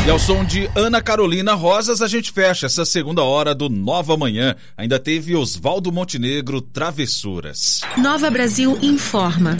E ao som de Ana Carolina Rosas, a gente fecha essa segunda hora do Nova Manhã. Ainda teve Oswaldo Montenegro, Travessuras. Nova Brasil informa.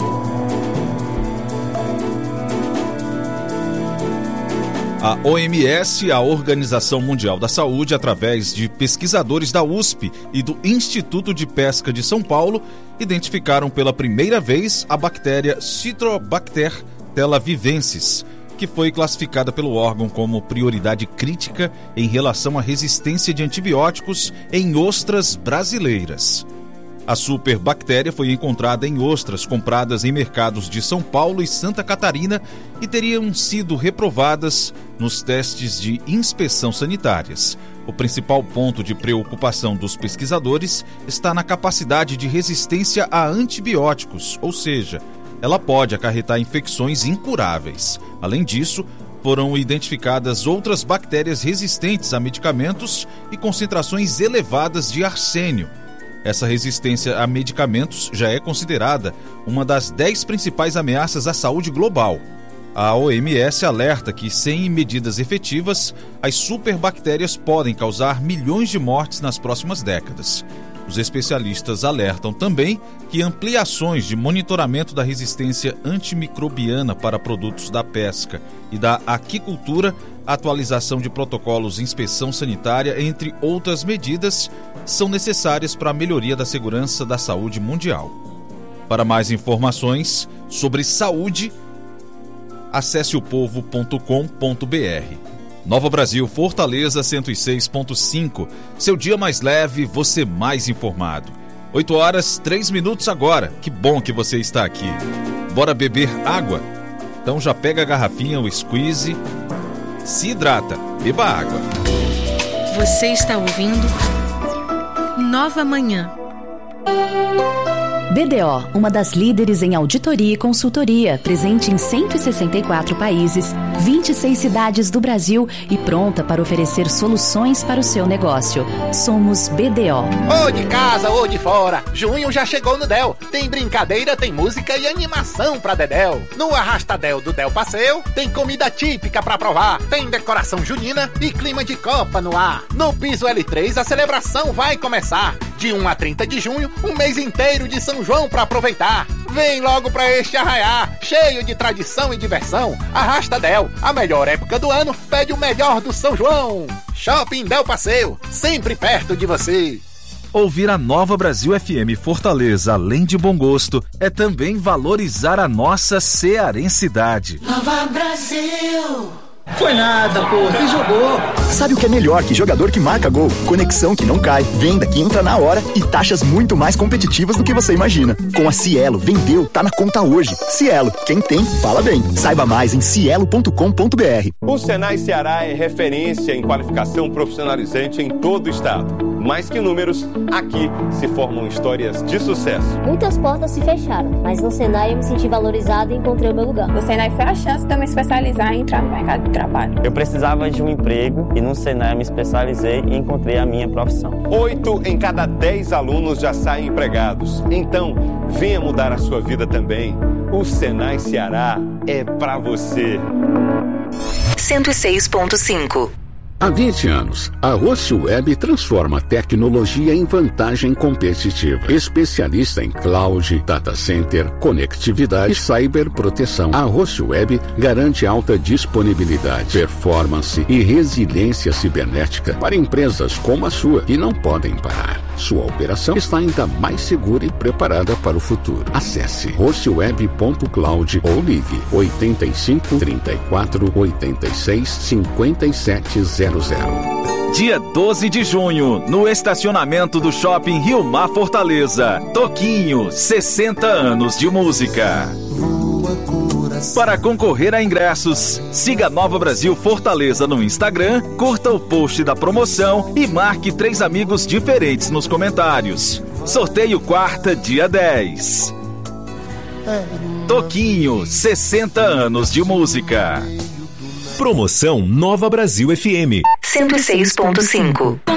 A OMS, a Organização Mundial da Saúde, através de pesquisadores da USP e do Instituto de Pesca de São Paulo, identificaram pela primeira vez a bactéria Citrobacter telavivensis, que foi classificada pelo órgão como prioridade crítica em relação à resistência de antibióticos em ostras brasileiras. A superbactéria foi encontrada em ostras compradas em mercados de São Paulo e Santa Catarina e teriam sido reprovadas nos testes de inspeção sanitárias. O principal ponto de preocupação dos pesquisadores está na capacidade de resistência a antibióticos, ou seja, ela pode acarretar infecções incuráveis. Além disso, foram identificadas outras bactérias resistentes a medicamentos e concentrações elevadas de arsênio. Essa resistência a medicamentos já é considerada uma das 10 principais ameaças à saúde global. A OMS alerta que, sem medidas efetivas, as superbactérias podem causar milhões de mortes nas próximas décadas. Os especialistas alertam também que ampliações de monitoramento da resistência antimicrobiana para produtos da pesca e da aquicultura, atualização de protocolos de inspeção sanitária, entre outras medidas, são necessárias para a melhoria da segurança da saúde mundial. Para mais informações sobre saúde, acesse opovo.com.br. Nova Brasil, Fortaleza 106.5. Seu dia mais leve, você mais informado. 8 horas, 3 minutos agora. Que bom que você está aqui. Bora beber água? Então já pega a garrafinha, o squeeze, se hidrata, beba água. Você está ouvindo Nova Manhã. BDO, uma das líderes em auditoria e consultoria, presente em 164 países, 26 cidades do Brasil e pronta para oferecer soluções para o seu negócio. Somos BDO. Ou de casa ou de fora, junho já chegou no Del. Tem brincadeira, tem música e animação pra Dedéu. No Arrasta-Del do Del Passeio, tem comida típica pra provar, tem decoração junina e clima de Copa no ar. No piso L3, a celebração vai começar. De 1 a 30 de junho, um mês inteiro de São João pra aproveitar. Vem logo pra este arraiar, cheio de tradição e diversão. Arrasta-Del, a melhor época do ano, pede o melhor do São João. Shopping Del Passeio, sempre perto de você. Ouvir a Nova Brasil FM Fortaleza, além de bom gosto, é também valorizar a nossa cearensidade. Nova Brasil! Foi nada, pô, você jogou. Sabe o que é melhor que jogador que marca gol? Conexão que não cai, venda que entra na hora e taxas muito mais competitivas do que você imagina. Com a Cielo, vendeu, tá na conta hoje. Cielo, quem tem, fala bem. Saiba mais em cielo.com.br. O Senai Ceará é referência em qualificação profissionalizante em todo o estado. Mais que números, aqui se formam histórias de sucesso. Muitas portas se fecharam, mas no Senai eu me senti valorizado e encontrei o meu lugar. O Senai foi a chance de eu me especializar e entrar no mercado de trabalho. Eu precisava de um emprego e no Senai eu me especializei e encontrei a minha profissão. 8 em cada 10 alunos já saem empregados. Então, venha mudar a sua vida também. O Senai Ceará é pra você. 106.5. Há 20 anos, a Rocio Web transforma a tecnologia em vantagem competitiva. Especialista em cloud, data center, conectividade e cyberproteção. A Rocio Web garante alta disponibilidade, performance e resiliência cibernética para empresas como a sua, que não podem parar. Sua operação está ainda mais segura e preparada para o futuro. Acesse rocioweb.cloud ou ligue 85 34 86 5700. Dia 12 de junho, no estacionamento do Shopping Rio Mar Fortaleza. Toquinho, 60 anos de música. Para concorrer a ingressos, siga Nova Brasil Fortaleza no Instagram, curta o post da promoção e marque 3 amigos diferentes nos comentários. Sorteio quarta, dia 10. Toquinho, 60 anos de música. Promoção Nova Brasil FM 106.5.